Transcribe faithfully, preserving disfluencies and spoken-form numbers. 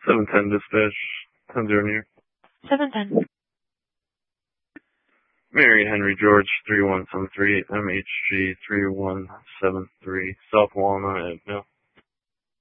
seven ten dispatch, ten zero near. seven ten. Mary Henry George, three one seven three, M H G three one seven three, South Walnut at Mill.